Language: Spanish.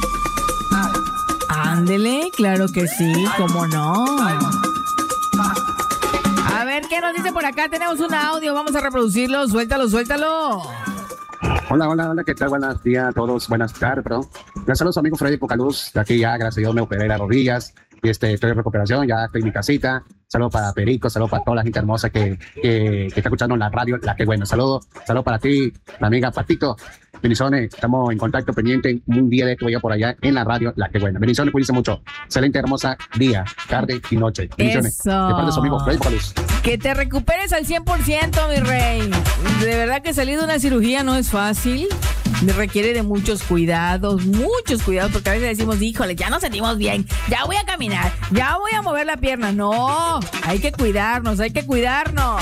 Ándele, claro que sí, cómo no. A ver, ¿qué nos dice por acá? Tenemos un audio, vamos a reproducirlo, suéltalo, suéltalo. Hola, hola, hola, ¿qué tal? Buenos días a todos, buenas tardes, perdón. Gracias a los amigos Freddy Pocaluz, de aquí ya, gracias a Dios me operé las rodillas, y estoy en recuperación, ya estoy en mi casita. Saludos para Perico, saludos para toda la gente hermosa que está escuchando en la radio, la que bueno, saludos para ti, la amiga Patito. Bendiciones, estamos en contacto pendiente, un día de esto voy a por allá en la radio, la que buena. Bendiciones, cuídense mucho. Excelente, hermosa día, tarde y noche. Bendiciones. Eso. De parte de su amigo Freddy Pocaluz. Que te recuperes al 100%, mi rey. De verdad que salir de una cirugía no es fácil. Requiere de muchos cuidados, porque a veces decimos, híjole, ya nos sentimos bien, ya voy a caminar, ya voy a mover la pierna. No, hay que cuidarnos, hay que cuidarnos.